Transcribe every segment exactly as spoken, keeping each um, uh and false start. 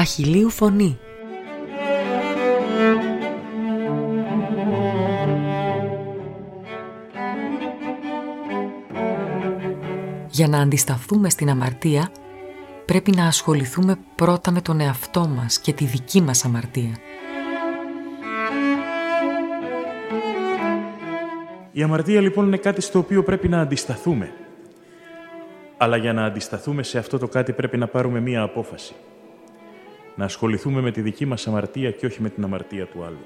Αχιλλείου φωνή. Για να αντισταθούμε στην αμαρτία, πρέπει να ασχοληθούμε πρώτα με τον εαυτό μας και τη δική μας αμαρτία. Η αμαρτία λοιπόν είναι κάτι στο οποίο πρέπει να αντισταθούμε. Αλλά για να αντισταθούμε σε αυτό το κάτι πρέπει να πάρουμε μία απόφαση. Να ασχοληθούμε με τη δική μας αμαρτία και όχι με την αμαρτία του άλλου.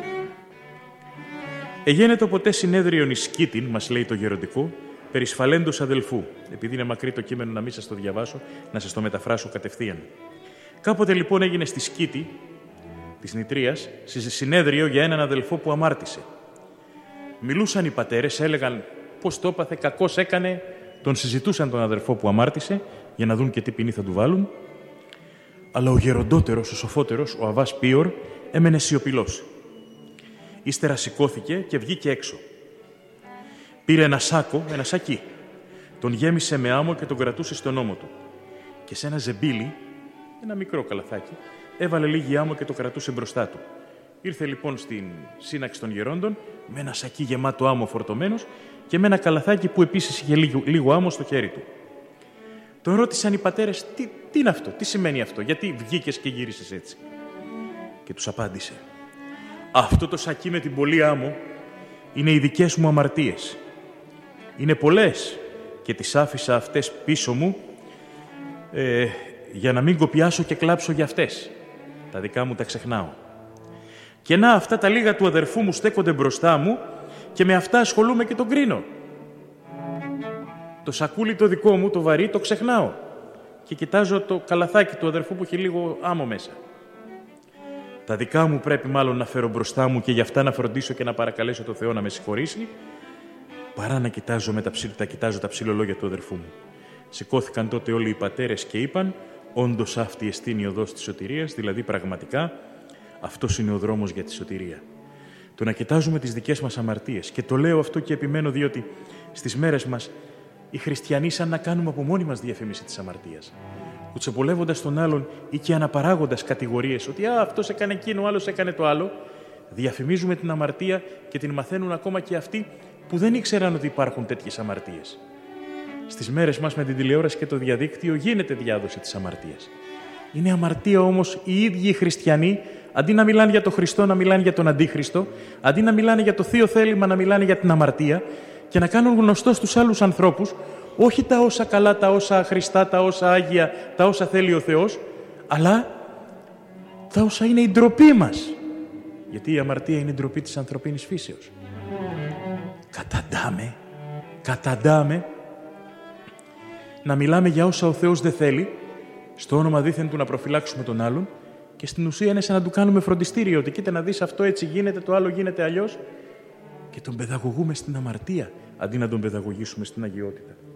«Εγένετο ποτέ συνέδριον εις σκήτην», μας λέει το γεροντικό, «περισφαλέντος αδελφού». Επειδή είναι μακρύ το κείμενο να μην σας το διαβάσω, να σας το μεταφράσω κατευθείαν. Κάποτε λοιπόν έγινε στη Σκήτη της Νητρίας, σε συνέδριο για έναν αδελφό που αμάρτησε. Μιλούσαν οι πατέρες, έλεγαν πώς το έπαθε, κακώς έκανε, τον συζητούσαν τον αδελφό που αμάρτησε για να δουν και τι ποινή θα του βάλουν. Αλλά ο γεροντότερος, ο σοφότερος, ο Αββάς Πίωρ, έμενε σιωπηλός. Ύστερα σηκώθηκε και βγήκε έξω. Πήρε ένα σάκο, ένα σακί. Τον γέμισε με άμμο και τον κρατούσε στον ώμο του. Και σε ένα ζεμπίλι, ένα μικρό καλαθάκι, έβαλε λίγη άμμο και το κρατούσε μπροστά του. Ήρθε λοιπόν στην σύναξη των γερόντων με ένα σακί γεμάτο άμμο φορτωμένος και με ένα καλαθάκι που επίσης είχε λίγο, λίγο άμμο στο χέρι του. Τον ρώτησαν οι πατέρες, τι, τι είναι αυτό, τι σημαίνει αυτό, γιατί βγήκες και γύρισες έτσι. Και τους απάντησε, αυτό το σακί με την πολλή άμμο είναι οι δικές μου αμαρτίες. Είναι πολλές και τις άφησα αυτές πίσω μου ε, για να μην κοπιάσω και κλάψω για αυτές. Τα δικά μου τα ξεχνάω. Και να, αυτά τα λίγα του αδερφού μου στέκονται μπροστά μου και με αυτά ασχολούμαι και τον κρίνω. Το σακούλι το δικό μου, το βαρύ, το ξεχνάω. Και κοιτάζω το καλαθάκι του αδερφού που έχει λίγο άμμο μέσα. Τα δικά μου πρέπει μάλλον να φέρω μπροστά μου και γι' αυτά να φροντίσω και να παρακαλέσω το Θεό να με συγχωρήσει, παρά να κοιτάζω με τα, ψηλ, τα, κοιτάζω τα ψιλολόγια του αδερφού μου. Σηκώθηκαν τότε όλοι οι πατέρες και είπαν, όντως αυτή εστίν η οδός της σωτηρίας, δηλαδή πραγματικά αυτός είναι ο δρόμος για τη σωτηρία. Το να κοιτάζουμε τις δικές μας αμαρτίες. Και το λέω αυτό και επιμένω διότι στις μέρες μας οι χριστιανοί σαν να κάνουμε από μόνοι μας διαφήμιση της αμαρτίας. Κουτσεπολεύοντας τον άλλον ή και αναπαράγοντας κατηγορίες ότι «Α, αυτός έκανε εκείνο, ο άλλος έκανε το άλλο», διαφημίζουμε την αμαρτία και την μαθαίνουν ακόμα και αυτοί που δεν ήξεραν ότι υπάρχουν τέτοιες αμαρτίες. Στις μέρες μας με την τηλεόραση και το διαδίκτυο γίνεται διάδοση της αμαρτίας. Είναι αμαρτία όμως οι ίδιοι οι χριστιανοί, αντί να μιλάνε για τον Χριστό, να μιλάνε για τον Αντίχριστο, αντί να μιλάνε για το θείο θέλημα, να μιλάνε για την αμαρτία και να κάνουν γνωστό στους άλλους ανθρώπους όχι τα όσα καλά, τα όσα χρηστά, τα όσα άγια, τα όσα θέλει ο Θεός, αλλά τα όσα είναι η ντροπή μας. Γιατί η αμαρτία είναι η ντροπή της ανθρωπίνης φύσεως. Καταντάμε, καταντάμε να μιλάμε για όσα ο Θεός δεν θέλει, στο όνομα δήθεν του να προφυλάξουμε τον άλλον και στην ουσία είναι σαν να του κάνουμε φροντιστήριο, ότι κοίτα να δεις αυτό έτσι γίνεται, το άλλο γίνεται αλλιώς και τον παιδαγωγούμε στην αμαρτία, αντί να τον παιδαγωγήσουμε στην αγιότητα.